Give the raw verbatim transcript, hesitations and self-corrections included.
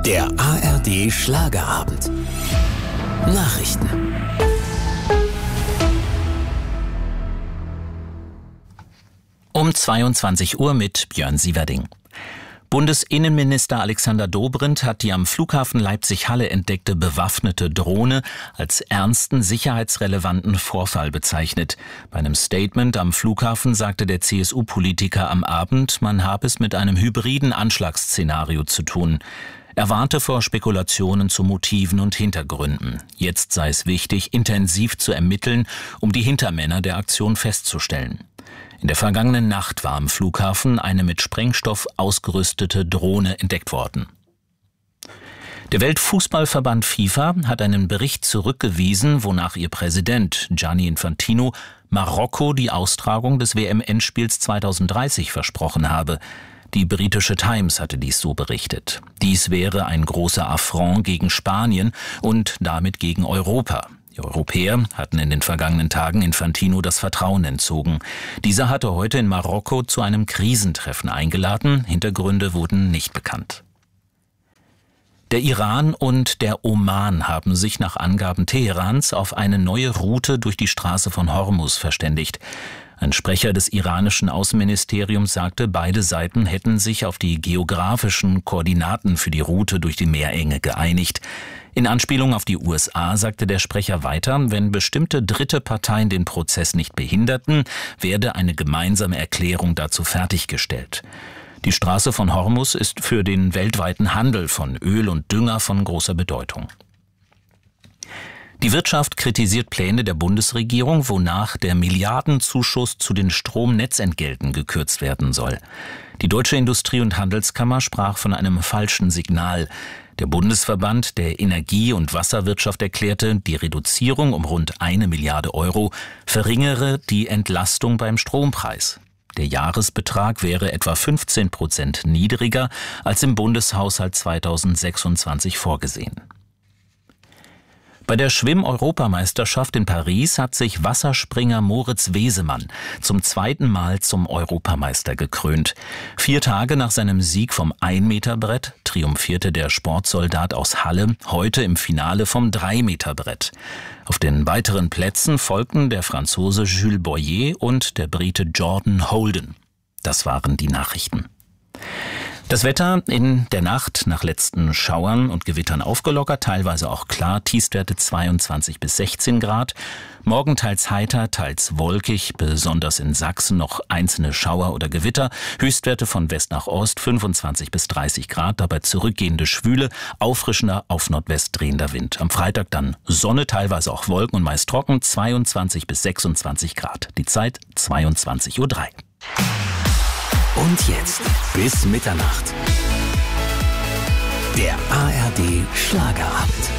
Der A R D Schlagerabend. Nachrichten. Um zweiundzwanzig Uhr mit Björn Sieverding. Bundesinnenminister Alexander Dobrindt hat die am Flughafen Leipzig-Halle entdeckte bewaffnete Drohne als ernsten sicherheitsrelevanten Vorfall bezeichnet. Bei einem Statement am Flughafen sagte der C S U-Politiker am Abend, man habe es mit einem hybriden Anschlagsszenario zu tun. Er warnte vor Spekulationen zu Motiven und Hintergründen. Jetzt sei es wichtig, intensiv zu ermitteln, um die Hintermänner der Aktion festzustellen. In der vergangenen Nacht war am Flughafen eine mit Sprengstoff ausgerüstete Drohne entdeckt worden. Der Weltfußballverband FIFA hat einen Bericht zurückgewiesen, wonach ihr Präsident Gianni Infantino Marokko die Austragung des W M-Endspiels zweitausenddreißig versprochen habe. Die britische Times hatte dies so berichtet. Dies wäre ein großer Affront gegen Spanien und damit gegen Europa. Die Europäer hatten in den vergangenen Tagen Infantino das Vertrauen entzogen. Dieser hatte heute in Marokko zu einem Krisentreffen eingeladen. Hintergründe wurden nicht bekannt. Der Iran und der Oman haben sich nach Angaben Teherans auf eine neue Route durch die Straße von Hormuz verständigt. Ein Sprecher des iranischen Außenministeriums sagte, beide Seiten hätten sich auf die geografischen Koordinaten für die Route durch die Meerenge geeinigt. In Anspielung auf die U S A sagte der Sprecher weiter, wenn bestimmte dritte Parteien den Prozess nicht behinderten, werde eine gemeinsame Erklärung dazu fertiggestellt. Die Straße von Hormuz ist für den weltweiten Handel von Öl und Dünger von großer Bedeutung. Die Wirtschaft kritisiert Pläne der Bundesregierung, wonach der Milliardenzuschuss zu den Stromnetzentgelten gekürzt werden soll. Die Deutsche Industrie- und Handelskammer sprach von einem falschen Signal. Der Bundesverband der Energie- und Wasserwirtschaft erklärte, die Reduzierung um rund eine Milliarde Euro verringere die Entlastung beim Strompreis. Der Jahresbetrag wäre etwa fünfzehn Prozent niedriger als im Bundeshaushalt zweitausendsechsundzwanzig vorgesehen. Bei der Schwimm-Europameisterschaft in Paris hat sich Wasserspringer Moritz Wesemann zum zweiten Mal zum Europameister gekrönt. Vier Tage nach seinem Sieg vom ein-Meter-Brett triumphierte der Sportsoldat aus Halle heute im Finale vom drei-Meter-Brett. Auf den weiteren Plätzen folgten der Franzose Jules Boyer und der Brite Jordan Holden. Das waren die Nachrichten. Das Wetter in der Nacht nach letzten Schauern und Gewittern aufgelockert, teilweise auch klar, Tiefstwerte zweiundzwanzig bis sechzehn Grad. Morgen teils heiter, teils wolkig, besonders in Sachsen noch einzelne Schauer oder Gewitter. Höchstwerte von West nach Ost fünfundzwanzig bis dreißig Grad, dabei zurückgehende Schwüle, auffrischender auf Nordwest drehender Wind. Am Freitag dann Sonne, teilweise auch Wolken und meist trocken, zweiundzwanzig bis sechsundzwanzig Grad. Die Zeit zweiundzwanzig Uhr drei. Und jetzt bis Mitternacht. Der A R D Schlagerabend.